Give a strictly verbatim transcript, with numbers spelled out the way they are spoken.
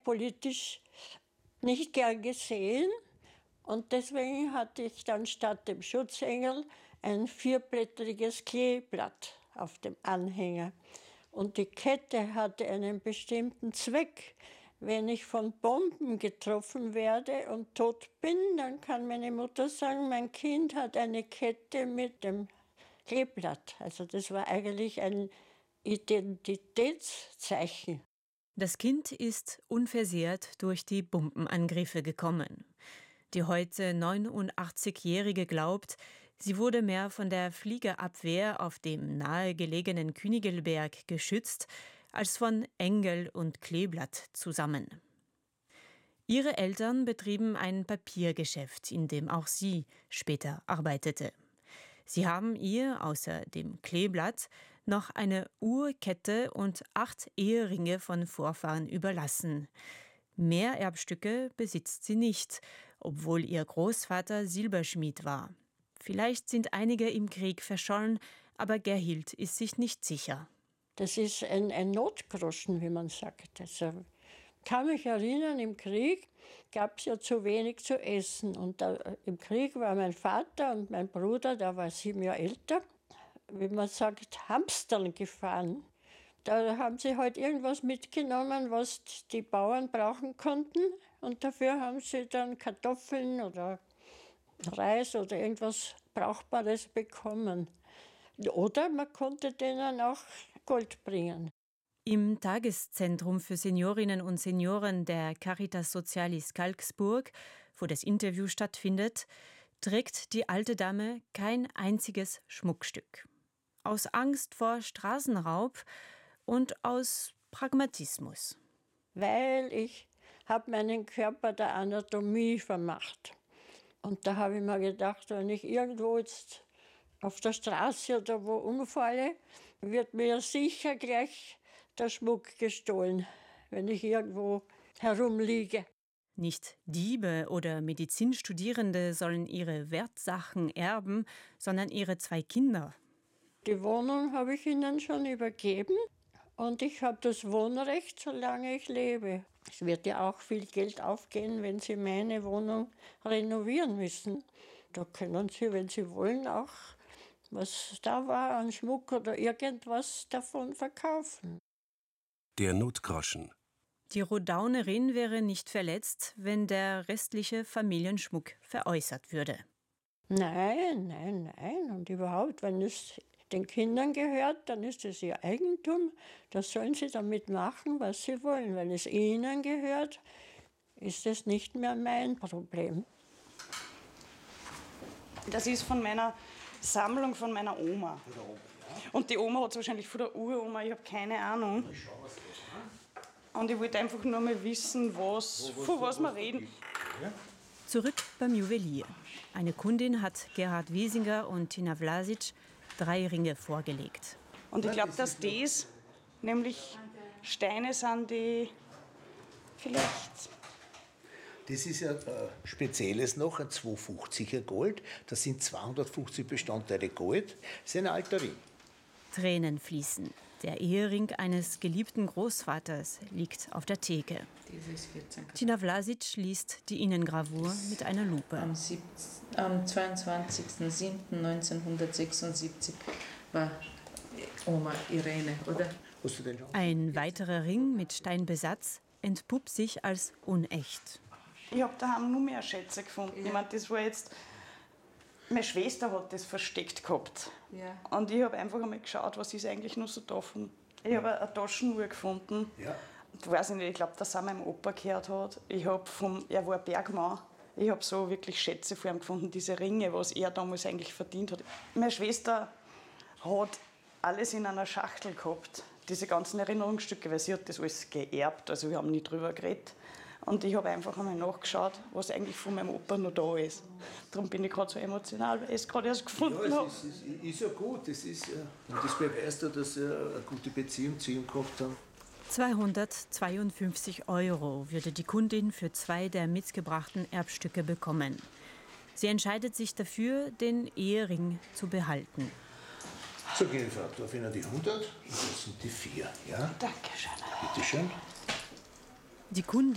politisch nicht gern gesehen. Und deswegen hatte ich dann statt dem Schutzengel ein vierblättriges Kleeblatt auf dem Anhänger. Und die Kette hatte einen bestimmten Zweck. Wenn ich von Bomben getroffen werde und tot bin, dann kann meine Mutter sagen, mein Kind hat eine Kette mit dem Kleeblatt. Also das war eigentlich ein Identitätszeichen. Das Kind ist unversehrt durch die Bombenangriffe gekommen. Die heute neunundachtzigjährige glaubt, sie wurde mehr von der Fliegerabwehr auf dem nahegelegenen Königelberg geschützt, als von Engel und Kleeblatt zusammen. Ihre Eltern betrieben ein Papiergeschäft, in dem auch sie später arbeitete. Sie haben ihr außer dem Kleeblatt noch eine Uhrkette und acht Eheringe von Vorfahren überlassen. Mehr Erbstücke besitzt sie nicht, obwohl ihr Großvater Silberschmied war. Vielleicht sind einige im Krieg verschollen, aber Gerhild ist sich nicht sicher. Das ist ein, ein Notgroschen, wie man sagt. Also, ich kann mich erinnern, im Krieg gab es ja zu wenig zu essen. Und da, im Krieg war mein Vater und mein Bruder, der war sieben Jahre älter, wie man sagt, hamstern gefahren. Da haben sie halt irgendwas mitgenommen, was die Bauern brauchen konnten. Und dafür haben sie dann Kartoffeln oder Reis oder irgendwas Brauchbares bekommen. Oder man konnte denen auch Gold bringen. Im Tageszentrum für Seniorinnen und Senioren der Caritas Socialis Kalksburg, wo das Interview stattfindet, trägt die alte Dame kein einziges Schmuckstück. Aus Angst vor Straßenraub und aus Pragmatismus. Weil ich habe meinen Körper der Anatomie vermacht. Und da habe ich mir gedacht, wenn ich irgendwo jetzt auf der Straße oder wo umfalle, wird mir sicher gleich der Schmuck gestohlen, wenn ich irgendwo herumliege. Nicht Diebe oder Medizinstudierende sollen ihre Wertsachen erben, sondern ihre zwei Kinder. Die Wohnung habe ich ihnen schon übergeben und ich habe das Wohnrecht, solange ich lebe. Es wird ja auch viel Geld aufgehen, wenn sie meine Wohnung renovieren müssen. Da können sie, wenn sie wollen, auch was da war an Schmuck oder irgendwas davon verkaufen. Der Notgroschen. Die Rodaunerin wäre nicht verletzt, wenn der restliche Familienschmuck veräußert würde. Nein, nein, nein. Und überhaupt, wenn es den Kindern gehört, dann ist es ihr Eigentum. Das sollen sie damit machen, was sie wollen. Wenn es ihnen gehört, ist es nicht mehr mein Problem. Das ist von meiner Sammlung von meiner Oma. Und die Oma hat es wahrscheinlich von der Uroma, ich habe keine Ahnung. Und ich wollte einfach nur mal wissen, was, von was wir reden. Zurück beim Juwelier. Eine Kundin hat Gerhard Wiesinger und Tina Vlasic drei Ringe vorgelegt. Und ich glaube, dass das nämlich Steine sind, die vielleicht... Das ist ja äh, Spezielles noch, ein zweihundertfünfziger Gold. Das sind zweihundertfünfzig Bestandteile Gold. Das ist ein alter Ring. Tränen fließen. Der Ehering eines geliebten Großvaters liegt auf der Theke. Tina Vlasic liest die Innengravur mit einer Lupe. Am, am zweiundzwanzigsten siebten neunzehnhundertsechsundsiebzig war Oma Irene, oder? Ein weiterer Ring mit Steinbesatz entpuppt sich als unecht. Ich habe daheim nur mehr Schätze gefunden. Ja. Ich meine, das war jetzt... Meine Schwester hat das versteckt gehabt. Ja. Und ich habe einfach einmal geschaut, was ist eigentlich noch so davon. Ich habe eine Taschenuhr gefunden. Ja. Ich weiß nicht, ich glaube, dass er meinem Opa gehört hat. Ich habe vom, er war Bergmann. Ich habe so wirklich Schätze von ihm gefunden, diese Ringe, was er damals eigentlich verdient hat. Meine Schwester hat alles in einer Schachtel gehabt, diese ganzen Erinnerungsstücke, weil sie hat das alles geerbt. Also wir haben nie drüber geredet. Und ich habe einfach einmal nachgeschaut, was eigentlich von meinem Opa noch da ist. Darum bin ich gerade so emotional, weil ich es gerade erst gefunden ja, habe. Es ist, ist, ist ja gut. Das ist, und das beweist ja, dass Sie eine gute Beziehung zu ihm gehabt haben. zweihundertzweiundfünfzig Euro würde die Kundin für zwei der mitgebrachten Erbstücke bekommen. Sie entscheidet sich dafür, den Ehering zu behalten. So, Gerhard, darf ich Ihnen die hundert und das sind die vier. Ja? Dankeschön. Bitte schön. Die Kundin